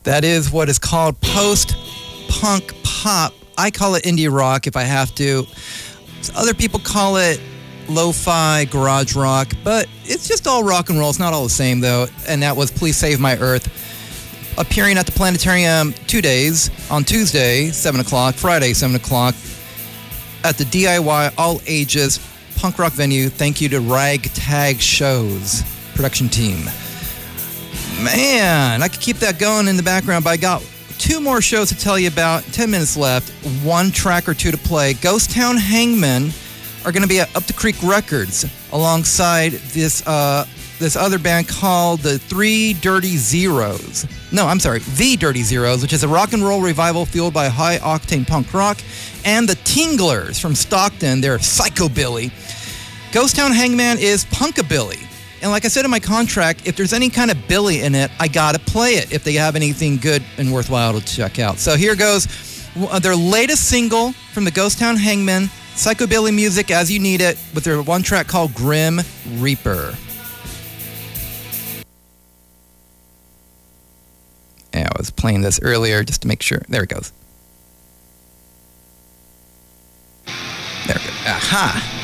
That is what is called post-punk pop. I call it indie rock if I have to. Other people call it lo-fi garage rock, but it's just all rock and roll. It's not all the same, though. And that was Please Save My Earth, appearing at the Planetarium 2 days, on Tuesday, 7 o'clock, Friday, 7 o'clock, at the DIY All Ages punk rock venue. Thank you to Ragtag Shows production team. Man, I could keep that going in the background, but I got 2 more shows to tell you about. 10 minutes left. 1 track or 2 to play. Ghost Town Hangmen are going to be at Up the Creek Records alongside this other band called the The Dirty Zeros, which is a rock and roll revival fueled by high-octane punk rock, and the Tinglers from Stockton, they're psychobilly. Ghost Town Hangman is punkabilly. And like I said in my contract, if there's any kind of billy in it, I gotta play it if they have anything good and worthwhile to check out. So here goes their latest single from the Ghost Town Hangmen, psychobilly music as you need it, with their 1 track called Grim Reaper. Yeah, I was playing this earlier just to make sure. There it goes. There we go. Aha!